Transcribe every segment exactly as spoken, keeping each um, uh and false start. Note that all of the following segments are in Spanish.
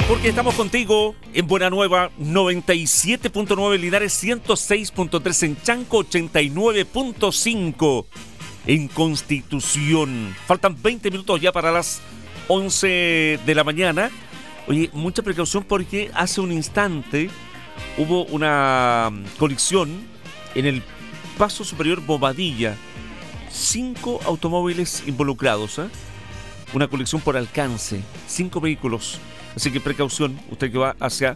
Porque estamos contigo en Buena Nueva, noventa y siete punto nueve Linares, ciento seis punto tres en Chanco, ochenta y nueve punto cinco en Constitución. Faltan veinte minutos ya para las once de la mañana. Oye, mucha precaución porque hace un instante hubo una colisión en el paso superior Bobadilla. Cinco automóviles involucrados, ¿eh? Una colisión por alcance, cinco vehículos. Así que precaución, usted que va hacia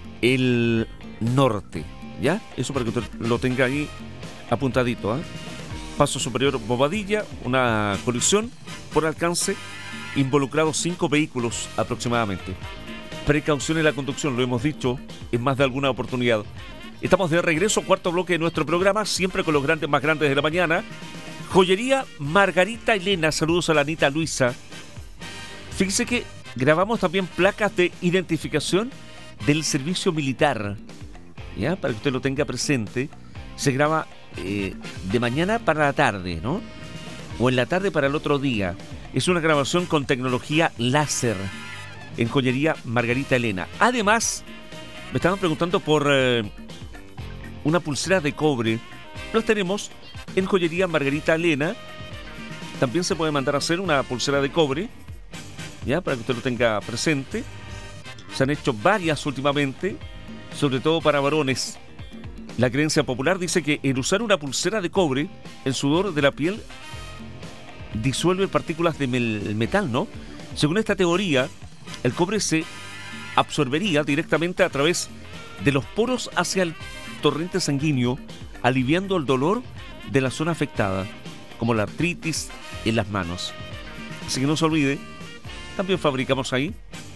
el norte, ¿ya? Eso para que usted lo tenga ahí apuntadito, ¿eh? Paso superior Bobadilla, una colisión por alcance, involucrados cinco vehículos aproximadamente. Precaución en la conducción, lo hemos dicho en más de alguna oportunidad. Estamos de regreso, cuarto bloque de nuestro programa, siempre con los grandes más grandes de la mañana. Joyería Margarita Elena, saludos a la Anita Luisa. Fíjese que grabamos también placas de identificación del servicio militar, ¿ya? Para que usted lo tenga presente. Se graba eh, de mañana para la tarde, ¿no? O en la tarde para el otro día. Es una grabación con tecnología láser en Joyería Margarita Elena. Además, me estaban preguntando por eh, una pulsera de cobre. Los tenemos en Joyería Margarita Elena. También se puede mandar a hacer una pulsera de cobre, ya, para que usted lo tenga presente. Se han hecho varias últimamente, sobre todo para varones. La creencia popular dice que el usar una pulsera de cobre, el sudor de la piel disuelve partículas de mel- metal, ¿no? Según esta teoría, el cobre se absorbería directamente a través de los poros hacia el torrente sanguíneo, aliviando el dolor de la zona afectada, como la artritis en las manos. Así que no se olvide, también fabricamos ahí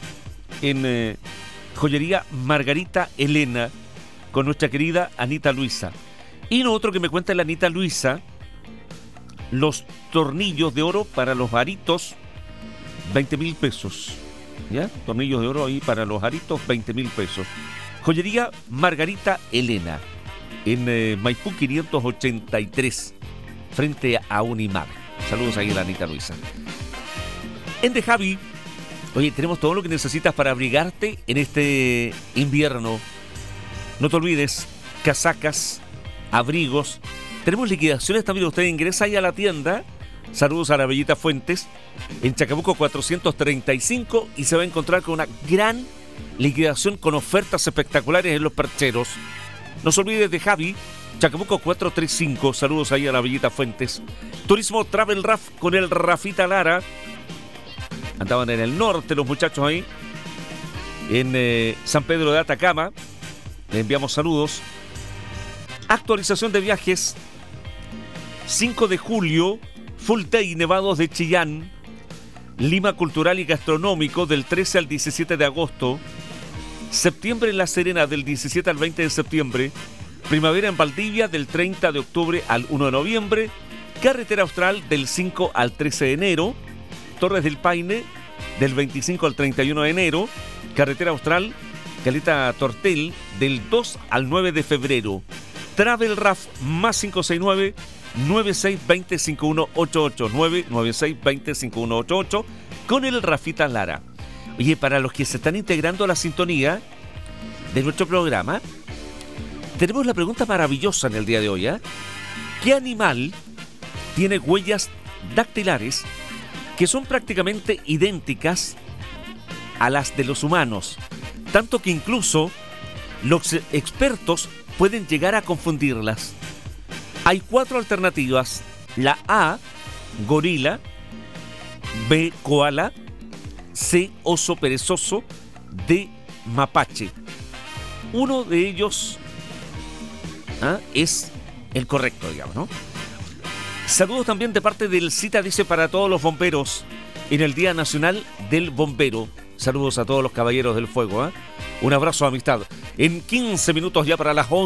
en eh, Joyería Margarita Elena con nuestra querida Anita Luisa. Y lo otro que me cuenta la Anita Luisa, los tornillos de oro para los aritos, veinte mil pesos. ¿Ya? Tornillos de oro ahí para los aritos, veinte mil pesos. Joyería Margarita Elena en eh, Maipú quinientos ochenta y tres, frente a Unimar. Saludos ahí a la Anita Luisa. En De Javi, oye, tenemos todo lo que necesitas para abrigarte en este invierno. No te olvides, casacas, abrigos. Tenemos liquidaciones también. Usted ingresa ahí a la tienda. Saludos a la Bellita Fuentes, en Chacabuco cuatrocientos treinta y cinco, y se va a encontrar con una gran liquidación con ofertas espectaculares en los percheros. No se olvide de Javi, Chacabuco cuatrocientos treinta y cinco. Saludos ahí a la Bellita Fuentes. Turismo Travel Raf con el Rafita Lara. Andaban en el norte los muchachos ahí, en eh, San Pedro de Atacama. Les enviamos saludos. Actualización de viajes. cinco de julio, Full Day Nevados de Chillán. Lima Cultural y Gastronómico del trece al diecisiete de agosto. Septiembre en La Serena del diecisiete al veinte de septiembre. Primavera en Valdivia del treinta de octubre al uno de noviembre. Carretera Austral del cinco al trece de enero. Torres del Paine del veinticinco al treinta y uno de enero. Carretera Austral, Caleta Tortel del dos al nueve de febrero. Travel Raf más cinco seis nueve, nueve seis dos cero, cinco uno ocho ocho, nueve nueve seis dos cero, cinco uno ocho ocho con el Rafita Lara. Oye, para los que se están integrando a la sintonía de nuestro programa, tenemos la pregunta maravillosa en el día de hoy, ¿eh? ¿Qué animal tiene huellas dactilares que son prácticamente idénticas a las de los humanos, tanto que incluso los expertos pueden llegar a confundirlas? Hay cuatro alternativas. La A, gorila. B, koala. C, oso perezoso. D, mapache. Uno de ellos ¿ah? es el correcto, digamos, ¿no? Saludos también de parte del Cita, dice, para todos los bomberos en el Día Nacional del Bombero. Saludos a todos los caballeros del fuego, ¿eh? Un abrazo de amistad. En quince minutos ya para las once.